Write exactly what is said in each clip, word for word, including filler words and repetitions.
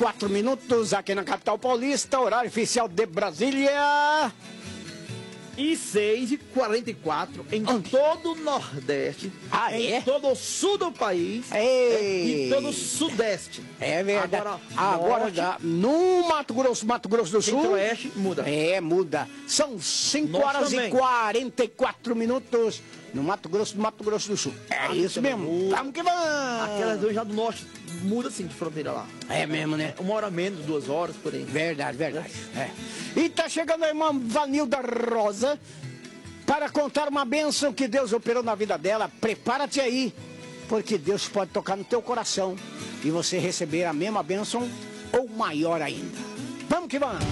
quatro minutos aqui na capital paulista, horário oficial de Brasília. E seis e quarenta e quatro em Onde? todo o Nordeste, ah, em é? todo o sul do país Ei. e todo o Sudeste. É verdade. Agora, Agora norte, dá, no Mato Grosso, Mato Grosso do Sul. Centro-Oeste, muda. É, muda. São cinco horas também. E quarenta e quatro minutos no Mato Grosso, do Mato Grosso do Sul. É ah, isso mesmo. Muda. Vamos que vamos. Aquelas duas já do Norte muda assim de fronteira lá. É mesmo, né? Uma hora menos, duas horas, por aí. Verdade, verdade. É. E tá chegando a irmã Vanilda Rosa para contar uma bênção que Deus operou na vida dela. Prepara-te aí, porque Deus pode tocar no teu coração e você receber a mesma bênção ou maior ainda. Vamos que vamos!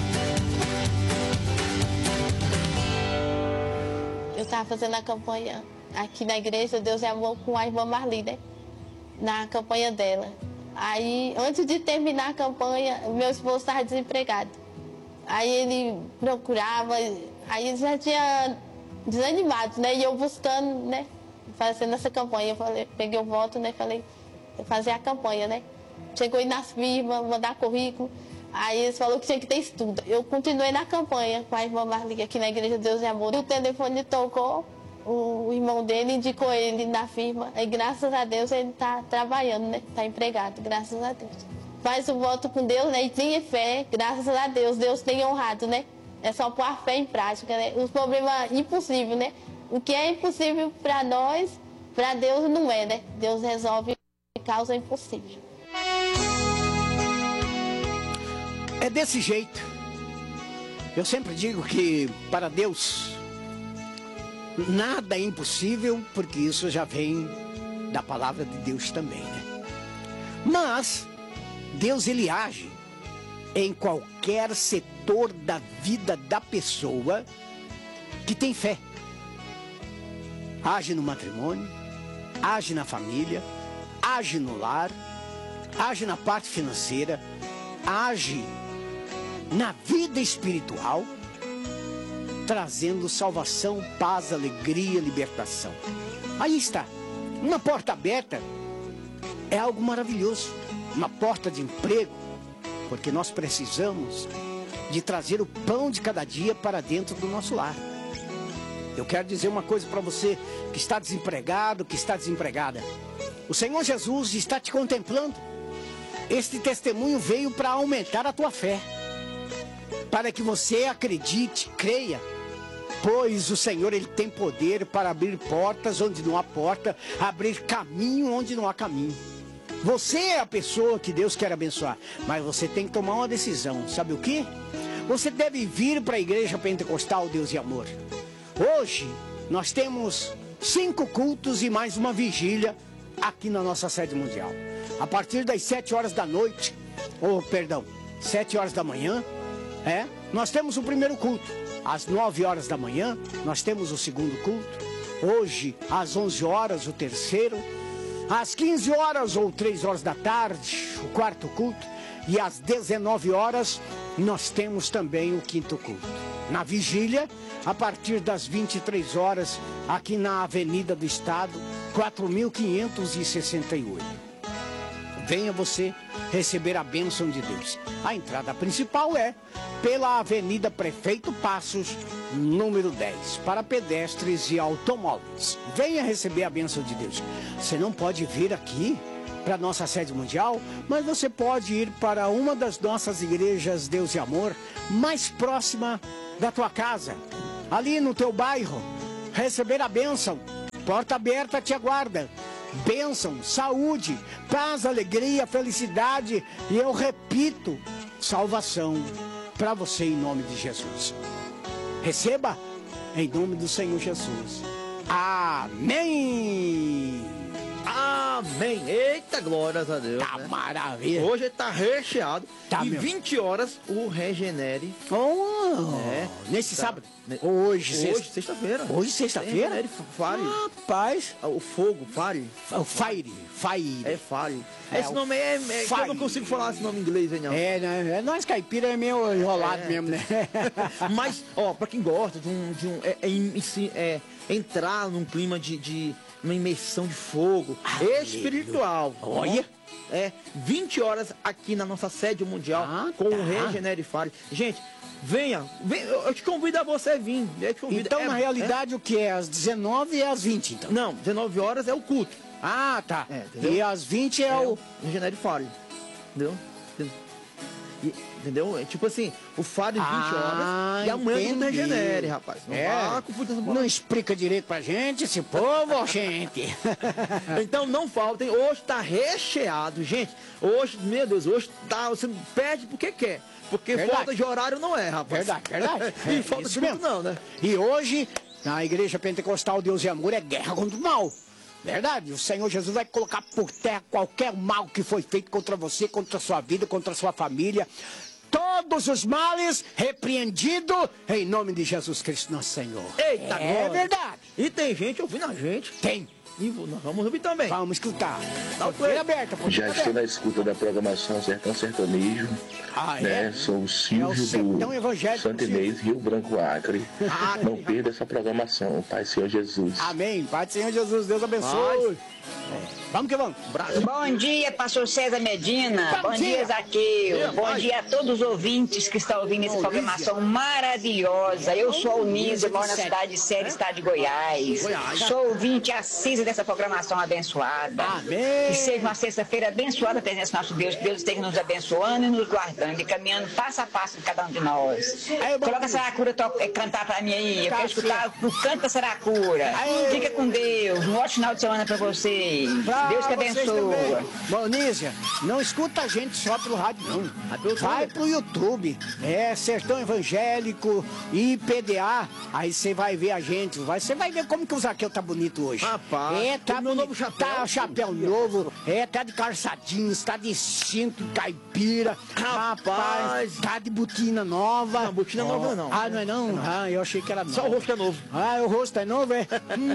Eu estava fazendo a campanha aqui na igreja Deus é Amor com a irmã Marli, né? Na campanha dela. Aí, antes de terminar a campanha, meu esposo estava desempregado. Aí ele procurava, aí ele já tinha desanimado, né? E eu buscando, né? Fazendo essa campanha. Eu falei, peguei o voto, né? Falei, fazer a campanha, né? Chegou aí nas firmas, mandar currículo. Aí eles falaram que tinha que ter estudo. Eu continuei na campanha com a irmã Marli aqui na Igreja Deus é Amor. O telefone tocou, o irmão dele indicou ele na firma. E graças a Deus ele está trabalhando, né? Está empregado, graças a Deus. Faz o voto com Deus, né? E tinha fé, graças a Deus, Deus tem honrado, né? É só pôr a fé em prática, né? Os problemas impossíveis, né? O que é impossível para nós, para Deus não é, né? Deus resolve causa impossível. É desse jeito. Eu sempre digo que para Deus nada é impossível, porque isso já vem da palavra de Deus também, né? Mas Deus, ele age em qualquer setor da vida da pessoa que tem fé. Age no matrimônio, age na família, age no lar, age na parte financeira, age na vida espiritual, trazendo salvação, paz, alegria, libertação. Aí está, uma porta aberta é algo maravilhoso. Uma porta de emprego, porque nós precisamos de trazer o pão de cada dia para dentro do nosso lar. Eu quero dizer uma coisa para você que está desempregado, que está desempregada. O Senhor Jesus está te contemplando. Este testemunho veio para aumentar a tua fé, para que você acredite, creia, pois o Senhor, ele tem poder para abrir portas onde não há porta, abrir caminho onde não há caminho. Você é a pessoa que Deus quer abençoar, mas você tem que tomar uma decisão. Sabe o que? Você deve vir para a Igreja Pentecostal Deus e Amor. Hoje nós temos cinco cultos e mais uma vigília aqui na nossa sede mundial. A partir das sete horas da noite, ou perdão, sete horas da manhã, é, nós temos o primeiro culto. Às nove horas da manhã, nós temos o segundo culto. Hoje, às onze horas, o terceiro. Às quinze horas ou três horas da tarde, o quarto culto. E às dezenove horas, nós temos também o quinto culto. Na vigília, a partir das vinte e três horas, aqui na Avenida do Estado, quatro mil quinhentos e sessenta e oito. Venha você receber a bênção de Deus. A entrada principal é pela Avenida Prefeito Passos, número dez, para pedestres e automóveis. Venha receber a bênção de Deus. Você não pode vir aqui para a nossa sede mundial, mas você pode ir para uma das nossas igrejas Deus e Amor, mais próxima da tua casa, ali no teu bairro, receber a bênção. Porta aberta te aguarda. Bênção, saúde, paz, alegria, felicidade e eu repito, salvação para você em nome de Jesus. Receba em nome do Senhor Jesus. Amém. Amém. Eita, glórias a Deus. Tá, né? Maravilha. Hoje está recheado. Tá, e meu. vinte horas o Regenere. Oh, é, nesse tá. sábado? Hoje, Hoje, sexta-feira. Hoje, sexta-feira? Regenere Fire. Rapaz. O fogo, Fire. O Fire. Fire. É Fire. É, esse nome é, é que eu não consigo falar esse nome em inglês, hein, não. É, né? É, nós caipira é meio enrolado é. mesmo, né? Mas, ó, pra quem gosta de um... De um é, é, é, é entrar num clima de, de, uma imersão de fogo espiritual. Olha. É, vinte horas aqui na nossa sede mundial Ah, com tá. o Regenere Fale. Gente, venha, venha, eu te convido a você vir. Eu te convido. Então, É, na realidade, o que é? Às dezenove e às vinte, então? é? Não, dezenove horas é o culto. Ah, tá. É, entendeu? E às vinte é, É o... o Regenere Fale. Entendeu? E, entendeu? É tipo assim, o Fale vinte Ah, horas e amanhã tudo entendi. Regenere, rapaz. Não É. vá confundir essa bola. Não explica direito pra gente esse povo, ó, gente. Então não faltem, hoje tá recheado, gente. Hoje, meu Deus, hoje tá, você pede porque quer. Porque Verdade. falta de horário não é, rapaz. Verdade, verdade. E É, falta isso de culto mesmo. não, né? E hoje, na Igreja Pentecostal Deus e Amor, é guerra contra o mal. Verdade, o Senhor Jesus vai colocar por terra qualquer mal que foi feito contra você, contra a sua vida, contra a sua família. Todos os males repreendidos em nome de Jesus Cristo, nosso Senhor. Eita, é glória. verdade. E tem gente ouvindo a gente. Tem. E nós vamos ouvir também. Vamos escutar. Tá o Porteira play. aberta, porteira Já estou aberta. na escuta da programação Sertão Sertanejo. Ah, é? né? Sou o Silvio É o Sertão do Evangélico, Santo Silvio. Inês, Rio Branco, Acre. Acre. Não perda essa programação, Pai Senhor Jesus. Amém. Pai do Senhor Jesus, Deus abençoe. É. Vamos que vamos. Braço. Bom dia, pastor César Medina. Bom Bom, dia. dia, Zaqueu. Dia, Bom pai. dia a todos os ouvintes que estão ouvindo essa Bom, programação maravilhosa. Eu sou a Unise, eu moro na Sete. cidade de Série, estado de Goiás. Goiás. Sou ouvinte assíduo dessa programação abençoada. Amém. Que seja uma sexta-feira abençoada a presença do nosso Deus. Que Deus esteja nos abençoando e nos guardando e caminhando passo a passo de cada um de nós. Aí, bom Coloca a dia. Saracura to- eh, cantar pra mim aí. Eu Tá quero escutar o canto da Saracura. Aí. Fica com Deus. Um ótimo final de semana pra vocês. Pra Deus te vocês abençoe. também. Bom, Nízia, não escuta a gente só pelo rádio, não. Vai pro YouTube. Vai pro YouTube. É Sertão Evangélico e P D A. Aí você vai ver a gente. Vai, você vai ver como que o Zaqueu tá bonito hoje. Rapaz, é, tá o meu bonito. novo chapéu. Tá chapéu novo. É, tá de calçadinhos, tá de cinto, caipira. Rapaz. tá de botina nova. Não, botina nova não. Ah, não é não? Ah, eu achei que era nova. Só o rosto é novo. Ah, o rosto é novo, é?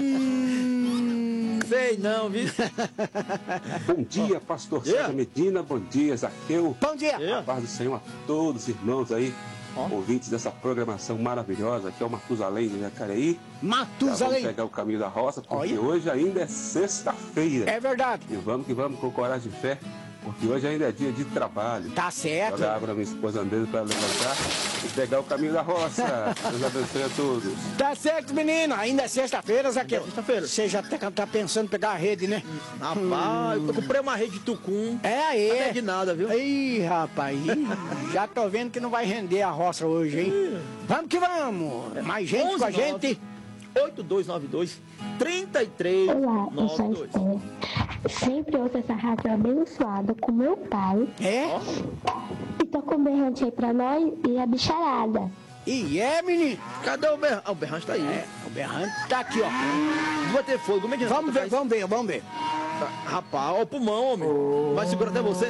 hum... Sei não, viu? Bom dia, pastor Yeah. César Medina, bom dia, Zaqueu. Bom dia. Yeah. A paz do Senhor a todos os irmãos aí, Ó. ouvintes dessa programação maravilhosa, que é o Matusalém de Jacareí. Já vamos Matusalém. pegar o caminho da roça, porque Olha. hoje ainda é sexta-feira. É verdade. E vamos que vamos com coragem e fé, porque hoje ainda é dia de trabalho. Tá certo. Jogar água na minha esposa Andresa para levantar e pegar o caminho da roça. Deus abençoe a todos. Tá certo, menino. Ainda é sexta-feira, Zaqueu. Ainda é sexta-feira. Você já tá, tá pensando em pegar a rede, né? Rapaz, eu comprei uma rede de tucum. É Não aí. é de nada, viu? Ih, rapaz. ih, já tô vendo que não vai render a roça hoje, hein? Vamos que vamos. Mais gente com a gente. oito dois nove dois, três três Olá, eu nove sou a dois. Esther. Sempre ouço essa rádio abençoada com meu pai. É? E tô com um berrante aí pra nós e a bicharada. E é, menino. Cadê o berrante? Ah, o berrante tá aí. É, o berrante tá aqui, ó. Não vai ter fogo. Medina, Vamos ver, faz- vamos ver, vamos ver. Rapaz, ó o pulmão, homem. Vai segurar até você.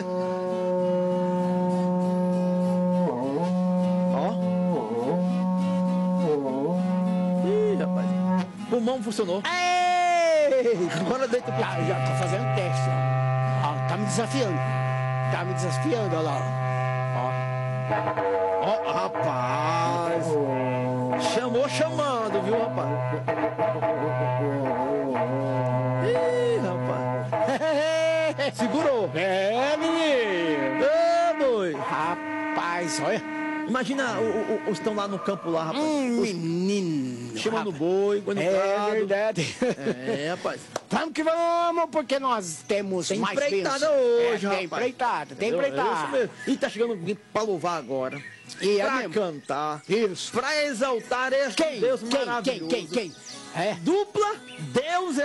Ó. Ih, rapaz. Pulmão funcionou. Ei! Agora deita pro... Já, já tô fazendo teste, ó. Ó, tá me desafiando. Tá me desafiando, olha lá. Ó. Ó, rapaz. Chamou chamando, viu, rapaz? Ih, rapaz. Segurou. É, menino. Ô, boi. Rapaz, olha. Imagina o- o- os que estão lá no campo lá, rapaz. Hum, Os- menino. chamando o rapaz. boi, boi no É prado. verdade. É, rapaz. Vamos que vamos, porque nós temos Tem mais empreitada bênçãos. hoje, é, rapaz. Tem empreitada, tem Entendeu? É isso empreitada. mesmo. E tá chegando alguém pra louvar agora. E é pra mesmo. cantar. Isso. Pra exaltar este Quem? Deus Quem? Quem? maravilhoso. Quem? Quem? É. Dupla Deus é